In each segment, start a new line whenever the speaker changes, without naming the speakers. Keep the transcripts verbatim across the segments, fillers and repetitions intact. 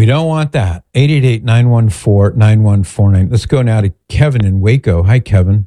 We don't want that. eight eight eight, nine one four, nine one four nine. Let's go now to Kevin in Waco. Hi, Kevin.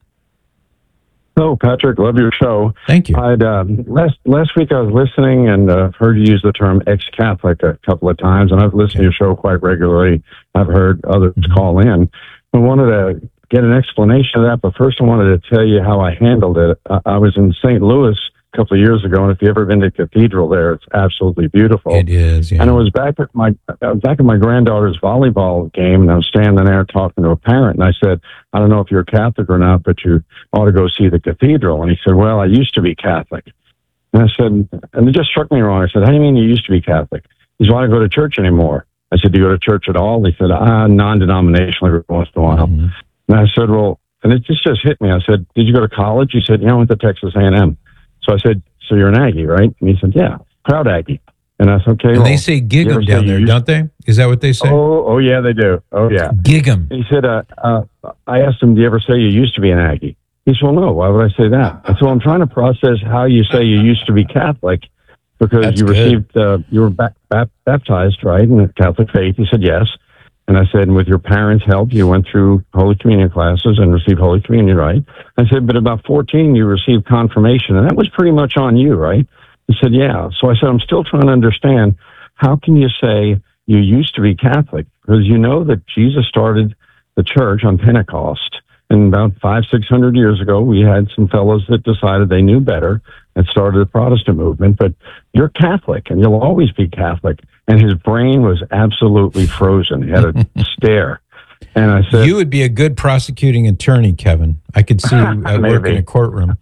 Hello, Patrick. Love your show.
Thank you.
I'd uh, last last week I was listening and uh, heard you use the term ex-Catholic a couple of times, and I've listened okay. to your show quite regularly. I've heard others mm-hmm. call in. I wanted to get an explanation of that, but first I wanted to tell you how I handled it. I, I was in Saint Louis a couple of years ago, and if you ever been to the cathedral there, it's absolutely beautiful.
It is, yeah.
And I was back at my I was back at my granddaughter's volleyball game, and I was standing there talking to a parent, and I said, I don't know if you're Catholic or not, but you ought to go see the cathedral. And he said, well, I used to be Catholic. And I said, and it just struck me wrong. I said, how do you mean you used to be Catholic? He said, well, I don't go to church anymore. I said, do you go to church at all? He said, ah, non-denominational every once in a while. Mm-hmm. And I said, well, and it just, just hit me. I said, did you go to college? He said, yeah, I went to Texas A and M. So I said, so you're an Aggie, right? And he said, yeah, proud Aggie. And I said, okay.
And
well,
they say gig 'em down there, don't they? Is that what they say?
Oh, oh yeah, they do. Oh, yeah.
Gig 'em.
He said, uh, uh, I asked him, do you ever say you used to be an Aggie? He said, well, no, why would I say that? I said, well, I'm trying to process how you say you used to be Catholic because
That's
you
good.
received, uh, you were ba- ba- baptized, right, in the Catholic faith. He said, yes. And I said, and with your parents' help, you went through Holy Communion classes and received Holy Communion, right? I said, but about fourteen, you received confirmation, and that was pretty much on you, right? He said, yeah. So I said, I'm still trying to understand, how can you say you used to be Catholic? Because you know that Jesus started the church on Pentecost. And about five, six hundred years ago, we had some fellows that decided they knew better and started the Protestant movement. But you're Catholic, and you'll always be Catholic. And his brain was absolutely frozen. He had a stare. And I said,
you would be a good prosecuting attorney, Kevin. I could see you at work in a courtroom.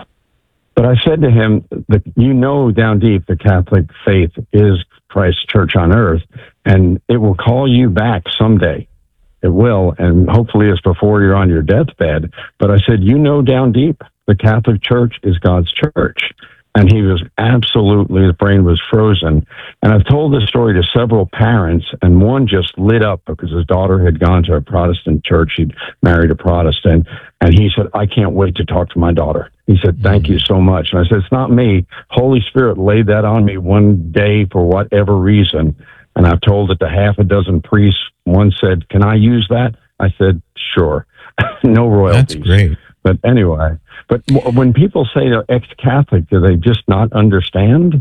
But I said to him that you know down deep the Catholic faith is Christ's church on earth, and it will call you back someday. It will, and hopefully it's before you're on your deathbed. But I said, you know down deep the Catholic Church is God's church. And he was absolutely, his brain was frozen. And I've told this story to several parents, and one just lit up because his daughter had gone to a Protestant church. He'd married a Protestant. And he said, I can't wait to talk to my daughter. He said, thank you so much. And I said, it's not me. Holy Spirit laid that on me one day for whatever reason. And I've told it to half a dozen priests. One said, can I use that? I said, sure. No royalties.
That's great.
But anyway, but when people say they're ex-Catholic, do they just not understand?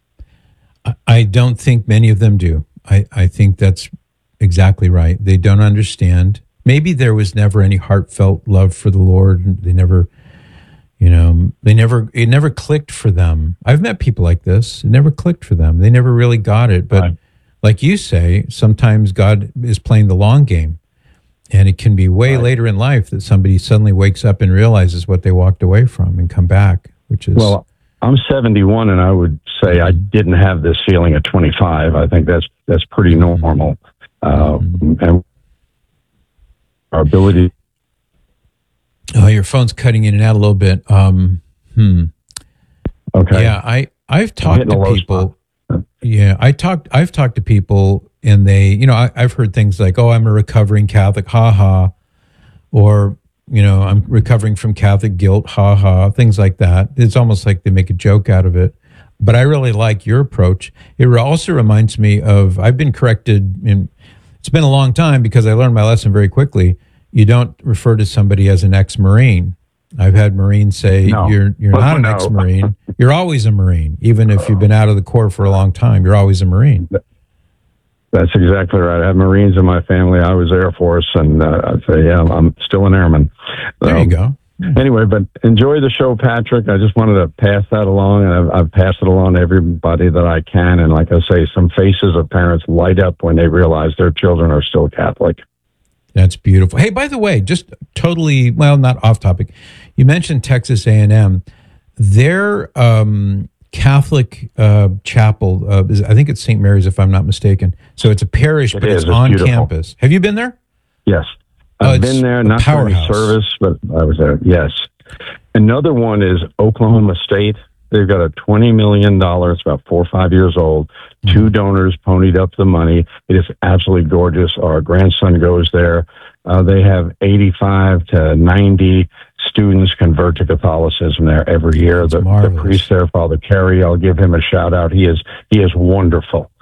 I don't think many of them do. I, I think that's exactly right. They don't understand. Maybe there was never any heartfelt love for the Lord. They never, you know, they never, it never clicked for them. I've met people like this. It never clicked for them. They never really got it. But right. Like you say, sometimes God is playing the long game. And it can be way right. later in life that somebody suddenly wakes up and realizes what they walked away from and come back, which is...
Well, I'm seventy-one, and I would say I didn't have this feeling at twenty-five. I think that's that's pretty normal. Mm-hmm. Uh, and our ability...
Oh, your phone's cutting in and out a little bit. Um, hmm.
Okay.
Yeah, I, I've talked to people... Yeah, I talked. I've talked to people, and they, you know, I, I've heard things like, "Oh, I'm a recovering Catholic, ha ha," or you know, "I'm recovering from Catholic guilt, ha ha," things like that. It's almost like they make a joke out of it. But I really like your approach. It also reminds me of I've been corrected. In, it's been a long time because I learned my lesson very quickly. You don't refer to somebody as an ex-Marine. I've had Marines say, no. you're you're not an no. ex-Marine. You're always a Marine. Even if you've been out of the Corps for a long time, you're always a Marine.
That's exactly right. I have Marines in my family. I was Air Force, and uh, I'd say, yeah, I'm still an airman.
There um, you go.
Anyway, but enjoy the show, Patrick. I just wanted to pass that along, and I've, I've passed it along to everybody that I can. And like I say, some faces of parents light up when they realize their children are still Catholic.
That's beautiful. Hey, by the way, just totally, well, not off topic. You mentioned Texas A and M. Their um, Catholic uh, chapel, uh, is, I think it's Saint Mary's, if I'm not mistaken. So it's a parish,
it
but
is.
it's,
it's
on
beautiful.
campus. Have you been there?
Yes.
Oh,
I've been there, not for any service, but I was there, yes. Another one is Oklahoma State. They've got a twenty million dollars, it's about four or five years old. Mm-hmm. Two donors ponied up the money. It is absolutely gorgeous. Our grandson goes there. Uh, they have eighty-five to ninety students convert to Catholicism there every year. The, the priest there, Father Carey, I'll give him a shout out. He is he is wonderful.